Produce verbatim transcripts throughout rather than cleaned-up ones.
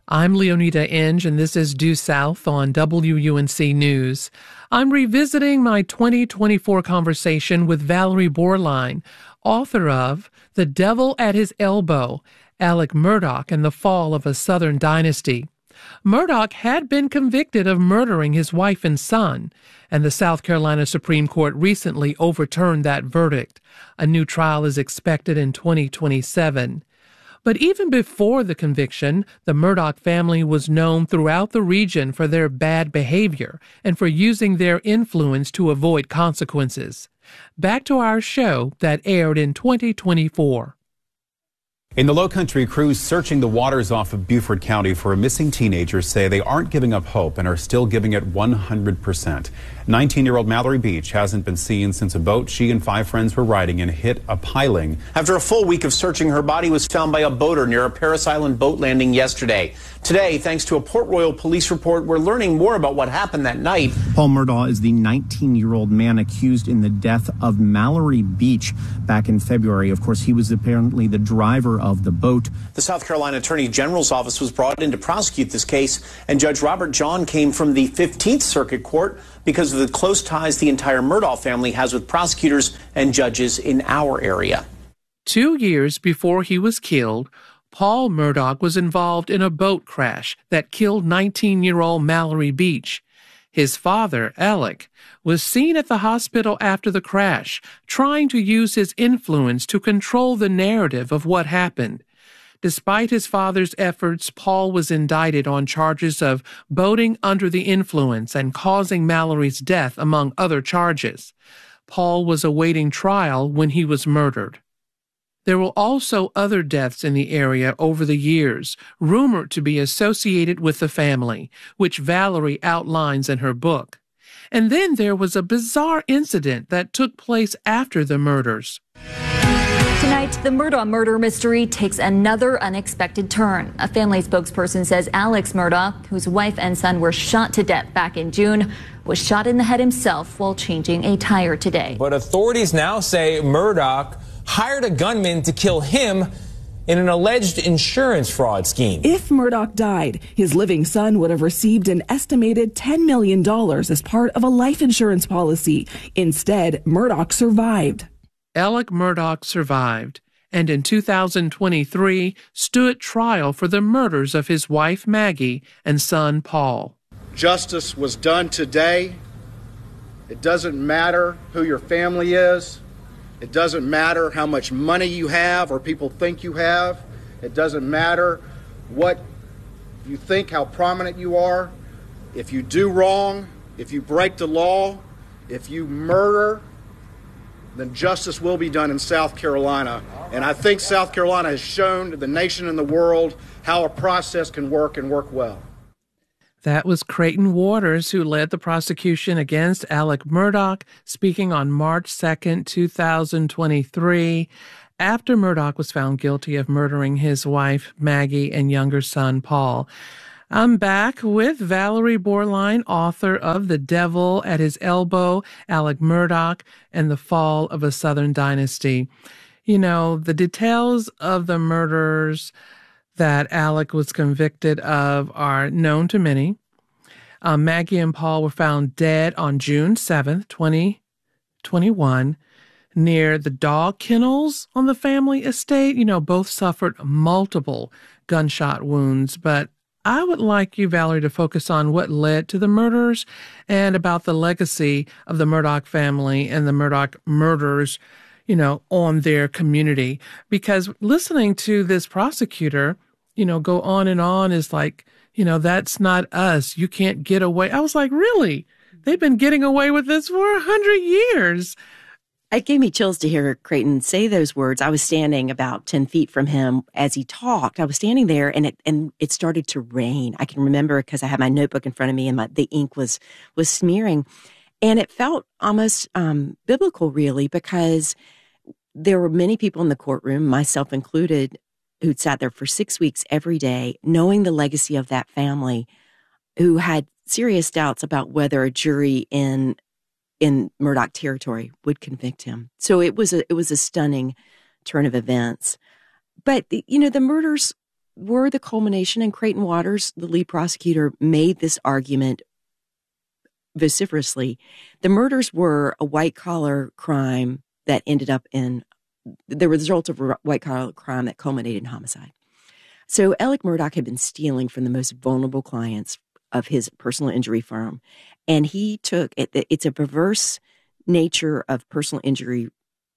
I'm Leonida Inge, and this is Due South on W U N C News. I'm revisiting my twenty twenty-four conversation with Valerie Borline, author of The Devil at His Elbow, Alec Murdaugh and the Fall of a Southern Dynasty. Murdaugh had been convicted of murdering his wife and son, and the South Carolina Supreme Court recently overturned that verdict. A new trial is expected in twenty twenty-seven. But even before the conviction, the Murdaugh family was known throughout the region for their bad behavior and for using their influence to avoid consequences. Back to our show that aired in twenty twenty-four. In the Lowcountry, crews searching the waters off of Beaufort County for a missing teenager say they aren't giving up hope and are still giving it one hundred percent. nineteen-year-old Mallory Beach hasn't been seen since a boat she and five friends were riding in hit a piling. After a full week of searching, her body was found by a boater near a Paris Island boat landing yesterday. Today, thanks to a Port Royal police report, we're learning more about what happened that night. Paul Murdaugh is the nineteen-year-old man accused in the death of Mallory Beach back in February. Of course, he was apparently the driver of the boat. The South Carolina Attorney General's office was brought in to prosecute this case, and Judge Robert John came from the fifteenth Circuit Court because of the close ties the entire Murdaugh family has with prosecutors and judges in our area. Two years before he was killed, Paul Murdaugh was involved in a boat crash that killed nineteen-year-old Mallory Beach. His father, Alec, was seen at the hospital after the crash, trying to use his influence to control the narrative of what happened. Despite his father's efforts, Paul was indicted on charges of boating under the influence and causing Mallory's death, among other charges. Paul was awaiting trial when he was murdered. There were also other deaths in the area over the years, rumored to be associated with the family, which Valerie outlines in her book. And then there was a bizarre incident that took place after the murders. Tonight, the Murdaugh murder mystery takes another unexpected turn. A family spokesperson says Alex Murdaugh, whose wife and son were shot to death back in June, was shot in the head himself while changing a tire today. But authorities now say Murdaugh hired a gunman to kill him in an alleged insurance fraud scheme. If Murdaugh died, his living son would have received an estimated ten million dollars as part of a life insurance policy. Instead, Murdaugh survived. Alec Murdaugh survived, and in two thousand twenty-three stood trial for the murders of his wife Maggie and son Paul. Justice was done today. It doesn't matter who your family is. It doesn't matter how much money you have or people think you have. It doesn't matter what you think, how prominent you are. If you do wrong, if you break the law, if you murder, then justice will be done in South Carolina. And I think South Carolina has shown to the nation and the world how a process can work and work well. That was Creighton Waters, who led the prosecution against Alec Murdaugh, speaking on March second, two thousand twenty-three, after Murdaugh was found guilty of murdering his wife, Maggie, and younger son, Paul. I'm back with Valerie Borline, author of The Devil at His Elbow, Alec Murdaugh, and the Fall of a Southern Dynasty. You know, the details of the murders that Alec was convicted of are known to many. Uh, Maggie and Paul were found dead on June seventh, twenty twenty-one, near the dog kennels on the family estate. You know, both suffered multiple gunshot wounds, but I would like you, Valerie, to focus on what led to the murders and about the legacy of the Murdaugh family and the Murdaugh murders, you know, on their community. Because listening to this prosecutor, you know, go on and on is like, you know, that's not us. You can't get away. I was like, really? They've been getting away with this for a hundred years. It gave me chills to hear Creighton say those words. I was standing about ten feet from him as he talked. I was standing there and it, and it started to rain. I can remember because I had my notebook in front of me and my, the ink was, was smearing. And it felt almost um, biblical, really, because there were many people in the courtroom, myself included, who'd sat there for six weeks every day, knowing the legacy of that family, who had serious doubts about whether a jury in in Murdaugh territory would convict him. So it was a it was a stunning turn of events. But you know, the murders were the culmination, and Creighton Waters, the lead prosecutor, made this argument vociferously. The murders were a white-collar crime that ended up in, the result of a white-collar crime that culminated in homicide. So Alec Murdaugh had been stealing from the most vulnerable clients of his personal injury firm, and he took, it, it's a perverse nature of personal injury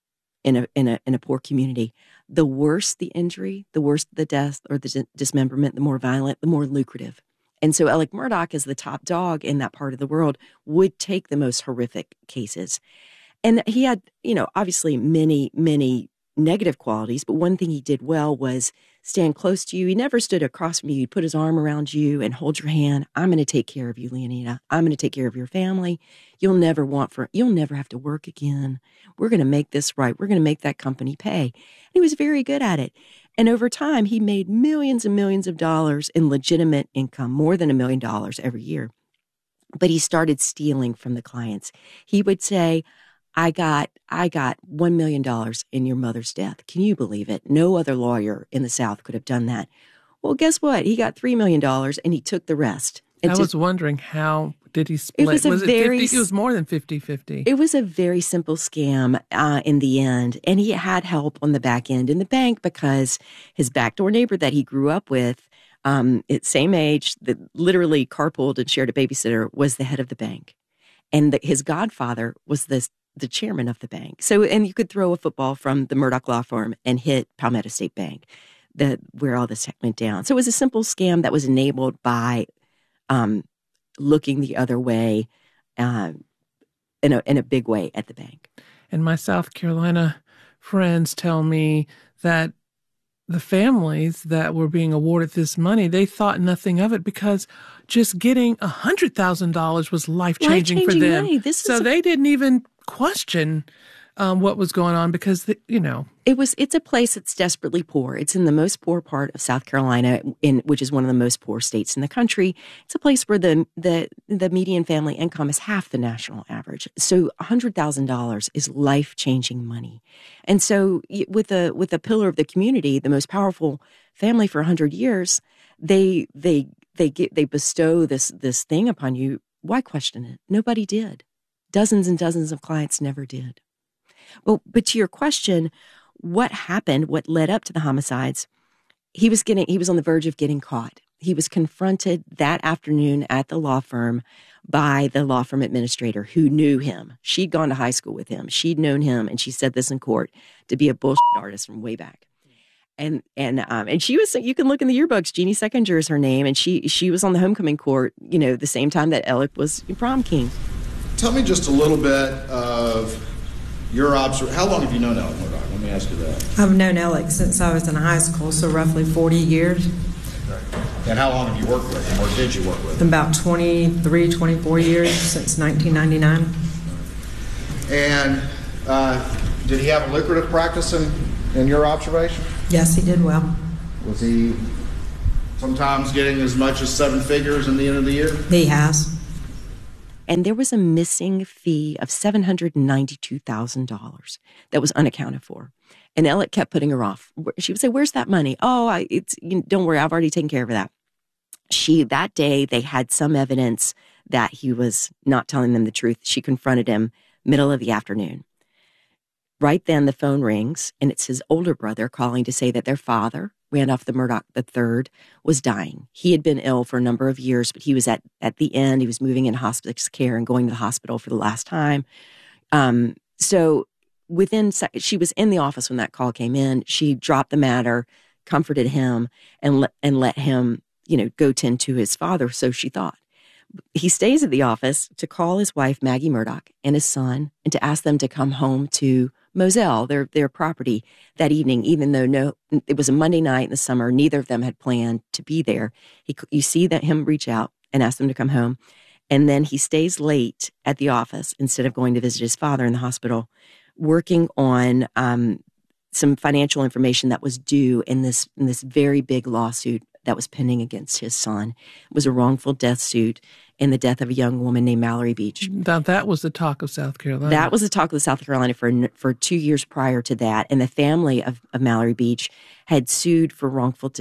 in a, in a, in a poor community. The worse the injury, the worse the death or the dismemberment, the more violent, the more lucrative. And so Alec Murdaugh, as the top dog in that part of the world, would take the most horrific cases. And he had, you know, obviously many, many negative qualities, but one thing he did well was stand close to you. He never stood across from you. He'd put his arm around you and hold your hand. I'm going to take care of you, Leonida. I'm going to take care of your family. You'll never want for, you'll never have to work again. We're going to make this right. We're going to make that company pay. And he was very good at it. And over time, he made millions and millions of dollars in legitimate income, more than a million dollars every year. But he started stealing from the clients. He would say, I got I got one million dollars in your mother's death. Can you believe it? No other lawyer in the South could have done that. Well, guess what? He got three million dollars and he took the rest. I was wondering, how did he split? It was, a was very, it fifty? It was more than fifty-fifty. It was a very simple scam uh, in the end. And he had help on the back end in the bank because his backdoor neighbor that he grew up with, um, at same age, that literally carpooled and shared a babysitter, was the head of the bank. And the, his godfather was the, the chairman of the bank. So, and you could throw a football from the Murdaugh law firm and hit Palmetto State Bank, the, where all this went down. So it was a simple scam that was enabled by Um, looking the other way, uh, in a in a big way at the bank. And my South Carolina friends tell me that the families that were being awarded this money, they thought nothing of it because just getting a hundred thousand dollars was life changing for them. Money. This so is a- they didn't even question um, what was going on because the, you know. It was, it's a place that's desperately poor. It's in the most poor part of South Carolina, in which is one of the most poor states in the country. It's a place where the the, the median family income is half the national average. So one hundred thousand dollars is life-changing money. And so with a with a pillar of the community, the most powerful family for one hundred years, they they they get they bestow this this thing upon you. Why question it? Nobody did. Dozens and dozens of clients never did. Well, but to your question, what happened, what led up to the homicides, he was getting, he was on the verge of getting caught. He was confronted that afternoon at the law firm by the law firm administrator who knew him. She'd gone to high school with him. She'd known him, and she said this in court, to be a bullshit artist from way back. And and um and she was, you can look in the yearbooks, Jeannie Seckinger is her name, and she she was on the homecoming court, you know, the same time that Alec was prom king. Tell me just a little bit of your observation. How long have you known Alec Murdaugh? Let me ask you that. I've known Alec since I was in high school, so roughly forty years. And how long have you worked with him, or did you work with him? About twenty-three, twenty-four years, since nineteen ninety-nine. And uh, did he have a lucrative practice in, in your observation? Yes, he did well. Was he sometimes getting as much as seven figures in the end of the year? He has. And there was a missing fee of seven hundred ninety-two thousand dollars that was unaccounted for. And Alec kept putting her off. She would say, "Where's that money?" "Oh, I, it's, you know, don't worry, I've already taken care of that." She, that day, they had some evidence that he was not telling them the truth. She confronted him middle of the afternoon. Right then, the phone rings, and it's his older brother calling to say that their father, Randolph the Murdaugh the third, was dying. He had been ill for a number of years, but he was at, at the end. He was moving in hospice care and going to the hospital for the last time. Um, so within, she was in the office when that call came in. She dropped the matter, comforted him, and let, and let him, you know, go tend to his father, so she thought. He stays at the office to call his wife, Maggie Murdaugh, and his son, and to ask them to come home to Moselle, their their property, that evening, even though no, it was a Monday night in the summer. Neither of them had planned to be there. He, you see that him reach out and ask them to come home. And then he stays late at the office instead of going to visit his father in the hospital, working on um, some financial information that was due in this in this very big lawsuit that was pending against his son. It was a wrongful death suit in the death of a young woman named Mallory Beach. Now, that was the talk of South Carolina. That was the talk of South Carolina for for two years prior to that. And the family of, of Mallory Beach had sued for wrongful death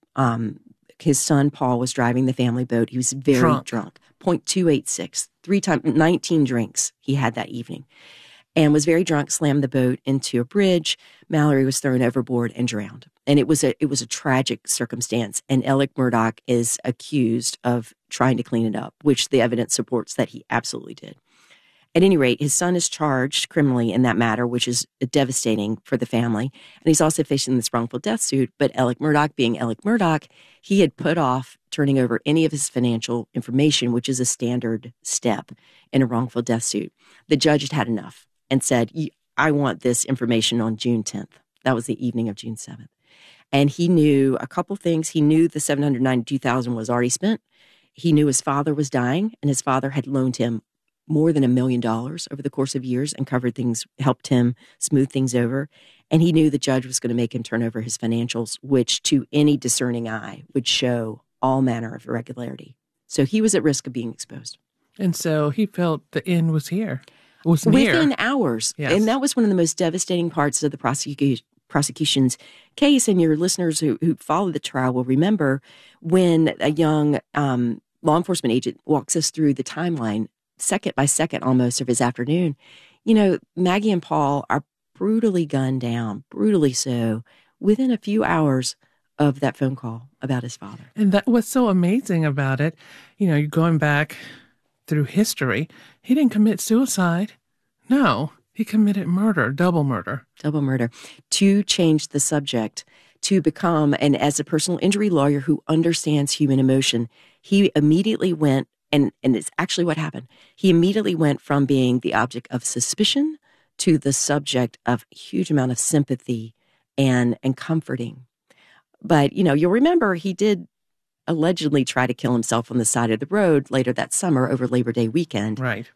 Um, his son, Paul, was driving the family boat. He was very drunk. drunk. point two eight six, three times, nineteen drinks he had that evening, and was very drunk, slammed the boat into a bridge. Mallory was thrown overboard and drowned. And it was a, it was a tragic circumstance. And Alec Murdaugh is accused of trying to clean it up, which the evidence supports that he absolutely did. At any rate, his son is charged criminally in that matter, which is devastating for the family. And he's also facing this wrongful death suit. But Alec Murdaugh, being Alec Murdaugh, he had put off turning over any of his financial information, which is a standard step in a wrongful death suit. The judge had had enough and said, I want this information on June tenth. That was the evening of June seventh. And he knew a couple things. He knew the seven hundred ninety-two thousand dollars was already spent. He knew his father was dying, and his father had loaned him more than a million dollars over the course of years and covered things, helped him smooth things over. And he knew the judge was going to make him turn over his financials, which to any discerning eye would show all manner of irregularity. So he was at risk of being exposed. And so he felt the end was here. Was near. Within hours. Yes. And that was one of the most devastating parts of the prosecution. prosecution's case, and your listeners who, who followed the trial will remember when a young um, law enforcement agent walks us through the timeline, second by second almost, of his afternoon. You know, Maggie and Paul are brutally gunned down, brutally so, within a few hours of that phone call about his father. And that what's so amazing about it, you know, you're going back through history, he didn't commit suicide. No. He committed murder, double murder. Double murder. To change the subject, to become, and as a personal injury lawyer who understands human emotion, he immediately went, and, and it's actually what happened. He immediately went from being the object of suspicion to the subject of a huge amount of sympathy and, and comforting. But, you know, you'll remember he did allegedly try to kill himself on the side of the road later that summer over Labor Day weekend. Right.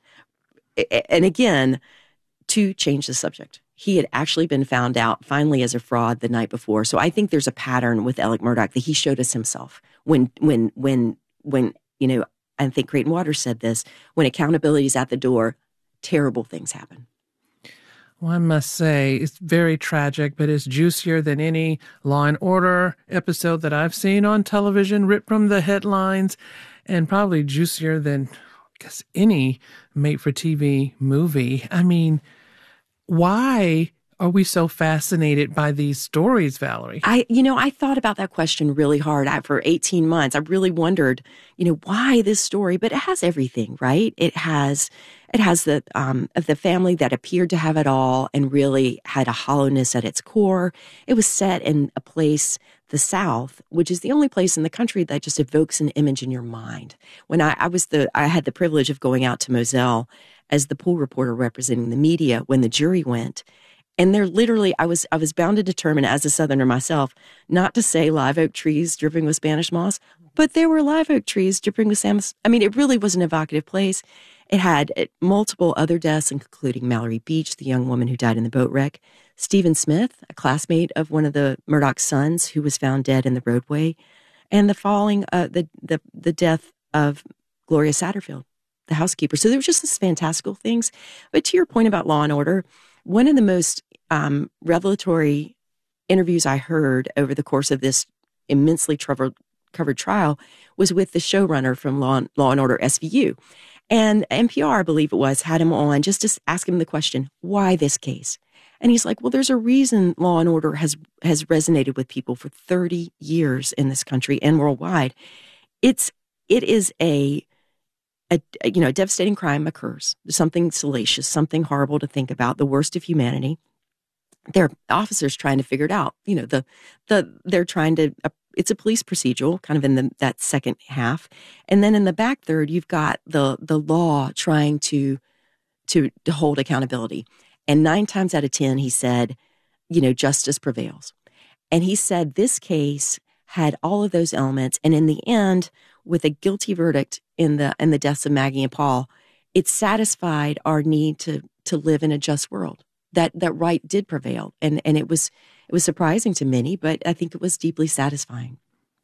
And again, to change the subject. He had actually been found out finally as a fraud the night before. So I think there's a pattern with Alec Murdaugh that he showed us himself. When, when, when, when, you know, I think Creighton Waters said this, when accountability is at the door, terrible things happen. Well, I must say, it's very tragic, but it's juicier than any Law and Order episode that I've seen on television, ripped from the headlines, and probably juicier than I guess any made-for-T V movie. I mean, why are we so fascinated by these stories, Valerie? I, you know, I thought about that question really hard. I, for eighteen months, I really wondered, you know, why this story? But it has everything, right? It has, it has the um, of the family that appeared to have it all and really had a hollowness at its core. It was set in a place, the South, which is the only place in the country that just evokes an image in your mind. When I, I was the, I had the privilege of going out to Moselle as the pool reporter representing the media when the jury went. And they're literally, I was I was bound to determine as a Southerner myself, not to say live oak trees dripping with Spanish moss, but there were live oak trees dripping with Spanish. I mean, it really was an evocative place. It had multiple other deaths, including Mallory Beach, the young woman who died in the boat wreck, Stephen Smith, a classmate of one of the Murdaugh sons who was found dead in the roadway, and the falling, uh, the, the, the death of Gloria Satterfield, the housekeeper. So there were just these fantastical things. But to your point about Law and Order, one of the most um, revelatory interviews I heard over the course of this immensely covered, covered trial was with the showrunner from Law, Law and Order S V U. And N P R, I believe it was, had him on just to ask him the question, why this case? And he's like, well, there's a reason Law and Order has has resonated with people for thirty years in this country and worldwide. It's it is a A, you know, a devastating crime occurs, something salacious, something horrible to think about, the worst of humanity. There are officers trying to figure it out. You know, the the they're trying to. Uh, it's a police procedural, kind of in the that second half, and then in the back third, you've got the the law trying to to to hold accountability. And nine times out of ten, he said, you know, justice prevails. And he said this case had all of those elements, and in the end, with a guilty verdict in the in the deaths of Maggie and Paul, it satisfied our need to to live in a just world. That that right did prevail, and and it was it was surprising to many, but I think it was deeply satisfying.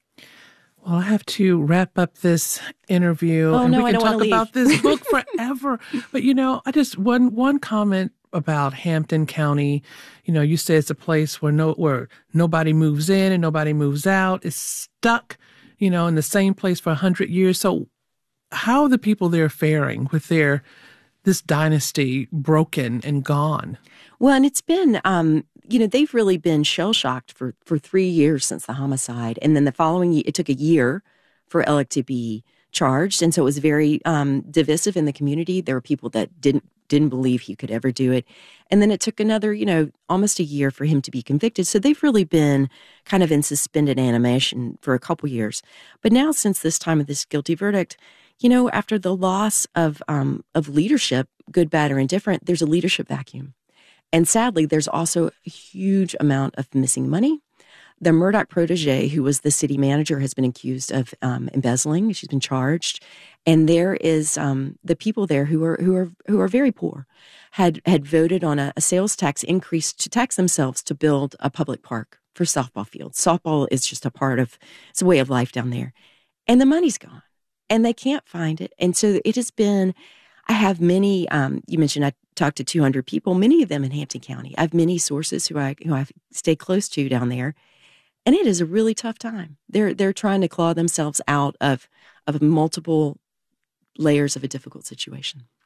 Well, I have to wrap up this interview, oh, and no, we can I don't talk leave. about this book forever. But you know, I just one one comment about Hampton County. You know, you say it's a place where no where nobody moves in and nobody moves out. It's stuck, you know, in the same place for a hundred years. So how are the people there faring with their this dynasty broken and gone? Well, and it's been, um, you know, they've really been shell-shocked for, for three years since the homicide. And then the following year, it took a year for Alec to be charged. And so it was very um, divisive in the community. There were people that didn't didn't believe he could ever do it. And then it took another, you know, almost a year for him to be convicted. So they've really been kind of in suspended animation for a couple years. But now, since this time of this guilty verdict, you know, after the loss of um, of leadership, good, bad, or indifferent, there's a leadership vacuum. And sadly, there's also a huge amount of missing money. The Murdaugh protege, who was the city manager, has been accused of um, embezzling. She's been charged, and there is um, the people there who are who are who are very poor, had had voted on a, a sales tax increase to tax themselves to build a public park for softball fields. Softball is just a part of it's a way of life down there, and the money's gone, and they can't find it, and so it has been. I have many. Um, you mentioned I talked to two hundred people, many of them in Hampton County. I have many sources who I who I stay close to down there. And it is a really tough time. They're they're trying to claw themselves out of of multiple layers of a difficult situation.